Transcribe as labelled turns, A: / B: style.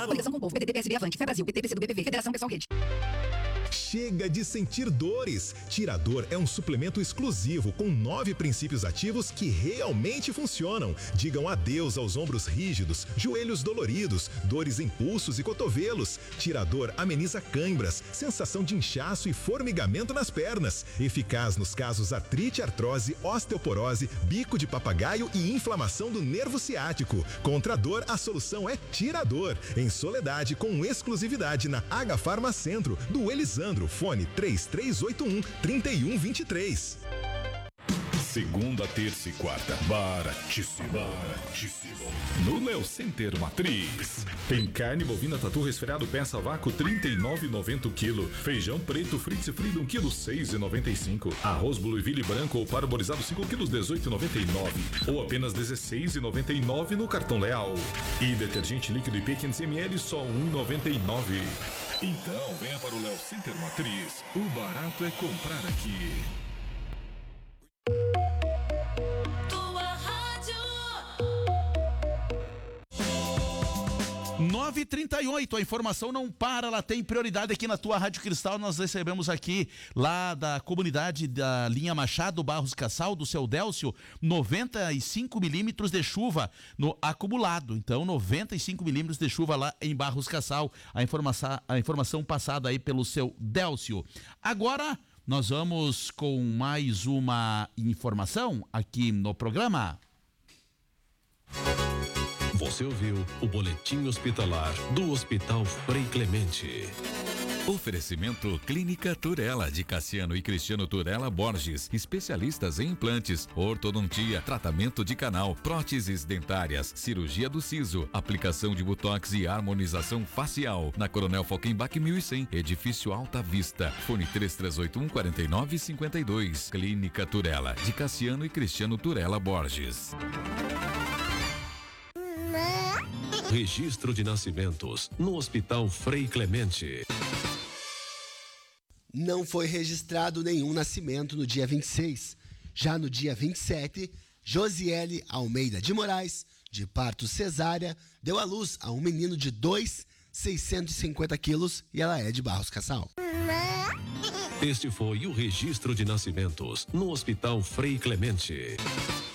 A: Estado.
B: Coligação com o Povo, PDT, PSB, Avante, Fé Brasil, PT, PCdoB, PV, Federação Pessoal Rede.
C: Chega de sentir dores. Tirador é um suplemento exclusivo com 9 princípios ativos que realmente funcionam. Digam adeus aos ombros rígidos, joelhos doloridos, dores em pulsos e cotovelos. Tirador ameniza cãibras, sensação de inchaço e formigamento nas pernas. Eficaz nos casos artrite, artrose, osteoporose, bico de papagaio e inflamação do nervo ciático. Contra a dor, a solução é Tirador. Em Soledade, com exclusividade na H Farma Centro, do Elisandro, fone 3381-3123.
D: Segunda, terça e quarta, baratíssimo. No Leo Center Matriz. Tem carne bovina tatu resfriado peça vácuo R$39,90 o quilo. Feijão preto Fritz Freedom quilo R$6,95. Arroz Blueville branco ou parboilizado 5 quilos R$18,99. Ou apenas R$16,99 no cartão Leal. E detergente líquido IP 500 ml só R$1,99. Então venha para o Leo Center Matriz. O barato é comprar aqui.
E: 9h38, a informação não para, ela tem prioridade aqui na tua Rádio Cristal. Nós recebemos aqui lá da comunidade da linha Machado Barros Cassal, do seu Délcio, 95 milímetros de chuva no acumulado. Então, 95 milímetros de chuva lá em Barros Cassal. A informação passada aí pelo seu Délcio. Agora, nós vamos com mais uma informação aqui no programa.
F: Você ouviu o boletim hospitalar do Hospital Frei Clemente.
G: Oferecimento Clínica Turella, de Cassiano e Cristiano Turella Borges, especialistas em implantes, ortodontia, tratamento de canal, próteses dentárias, cirurgia do siso, aplicação de botox e harmonização facial. Na Coronel Falkenbach 1100, edifício Alta Vista, fone 3381-4952. Clínica Turella, de Cassiano e Cristiano Turella Borges.
F: Registro de nascimentos no Hospital Frei Clemente.
H: Não foi registrado nenhum nascimento no dia 26. Já no dia 27, Josiele Almeida de Moraes, de parto cesárea, deu à luz a um menino de 650 quilos e ela é de Barros Cassal.
F: Este foi o registro de nascimentos no Hospital Frei Clemente.